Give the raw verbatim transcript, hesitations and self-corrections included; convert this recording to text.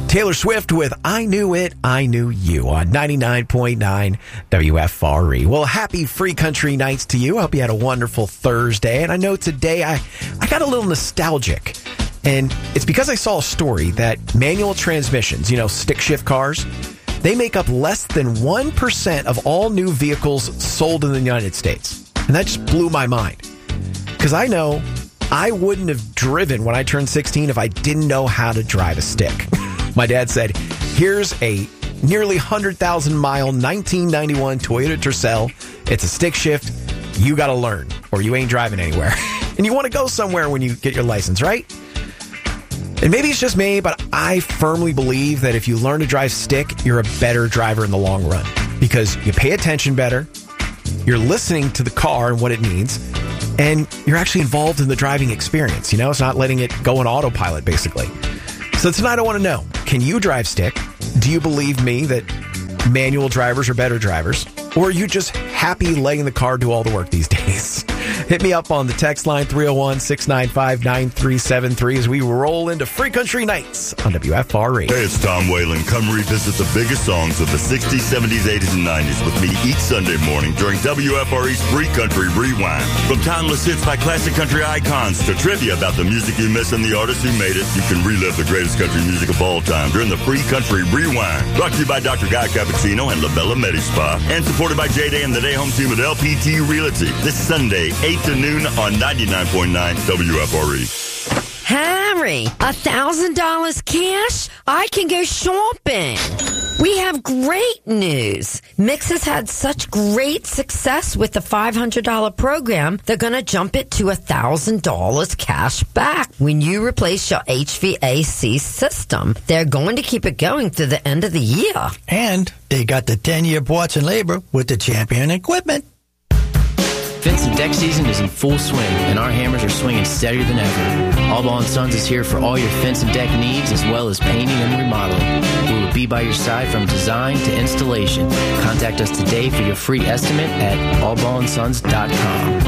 Taylor Swift with I Knew It, I Knew You on ninety-nine point nine W F R E. Well, happy Free Country Nights to you. I hope you had a wonderful Thursday. And I know today I, I got a little nostalgic. And it's because I saw a story that manual transmissions, you know, stick shift cars, they make up less than one percent of all new vehicles sold in the United States. And that just blew my mind. Because I know I wouldn't have driven when I turned sixteen if I didn't know how to drive a stick. My dad said, here's a nearly one hundred thousand mile nineteen ninety-one Toyota Tercel. It's a stick shift. You got to learn or you ain't driving anywhere. And you want to go somewhere when you get your license, right? And maybe it's just me, but I firmly believe that if you learn to drive stick, you're a better driver in the long run because you pay attention better, you're listening to the car and what it needs, and you're actually involved in the driving experience. You know, it's not letting it go on autopilot, basically. So tonight I want to know, can you drive stick? Do you believe me that manual drivers are better drivers? Or are you just happy letting the car do all the work these days? Hit me up on the text line three oh one, six nine five, nine three seven three as we roll into Free Country Nights on W F R E. Hey, it's Tom Whalen. Come revisit the biggest songs of the sixties, seventies, eighties, and nineties with me each Sunday morning during W F R E's Free Country Rewind. From timeless hits by classic country icons to trivia about the music you miss and the artists who made it, you can relive the greatest country music of all time during the Free Country Rewind. Brought to you by Doctor Guy Cappuccino and La Bella Medi Spa, and supported by J-Day and the Day Home Team at L P T Realty. This Sunday, eight to noon on ninety-nine point nine W F R E. Harry, a thousand dollars cash? I can go shopping. We have great news. Mix has had such great success with the five hundred dollars program, they're going to jump it to one thousand dollars cash back when you replace your H V A C system. They're going to keep it going through the end of the year. And they got the ten-year parts and labor with the Champion equipment. Fence and deck season is in full swing, and our hammers are swinging steadier than ever. All Ball and Sons is here for all your fence and deck needs, as well as painting and remodeling. We will be by your side from design to installation. Contact us today for your free estimate at all ball and sons dot com.